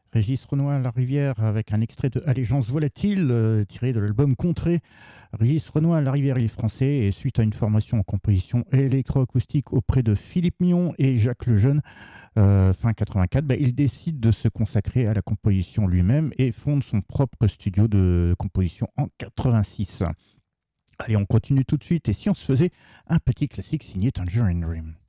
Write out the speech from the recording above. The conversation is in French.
Régis Renoir La Rivière avec un extrait de Allégeance volatile tiré de l'album Contrée. Régis Renoir La Rivière, il est français et suite à une formation en composition électroacoustique auprès de Philippe Mion et Jacques Lejeune fin 84, il décide de se consacrer à la composition lui-même et fonde son propre studio de composition en 86. Allez, on continue tout de suite et si on se faisait un petit classique signé Tangerine Dream.